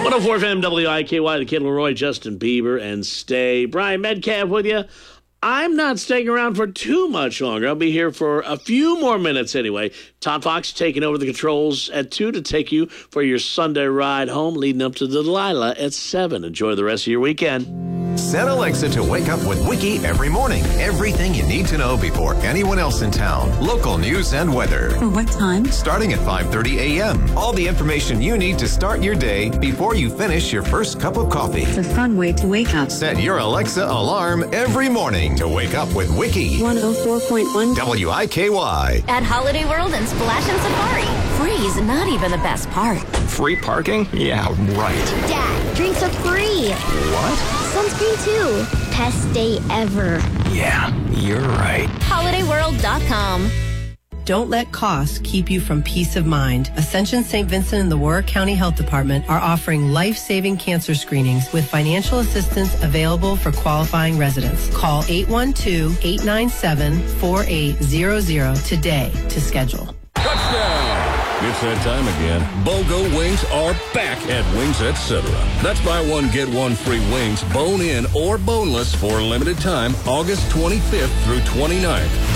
104 FM WIKY, the Kid Leroy, Justin Bieber, and Stay. Brian Metcalf with you. I'm not staying around for too much longer. I'll be here for a few more minutes anyway. Todd Fox taking over the controls at 2 to take you for your Sunday ride home, leading up to the Delilah at 7. Enjoy the rest of your weekend. Set Alexa to wake up with Wiki every morning. Everything you need to know before anyone else in town. Local news and weather. For what time? Starting at 5:30 a.m. All the information you need to start your day before you finish your first cup of coffee. It's a fun way to wake up. Set your Alexa alarm every morning to wake up with Wiki. 104.1 WIKY. At Holiday World and Splash and Safari. Free's not even the best part. Free parking? Yeah, right. Dad, drinks are free. What? Sunscreen too. Best day ever. Yeah, you're right. HolidayWorld.com. Don't let costs keep you from peace of mind. Ascension St. Vincent and the Warwick County Health Department are offering life-saving cancer screenings with financial assistance available for qualifying residents. Call 812-897-4800 today to schedule. Touchdown! It's that time again. BOGO wings are back at Wings Etc. That's buy one, get one free wings, bone in or boneless for a limited time, August 25th through 29th.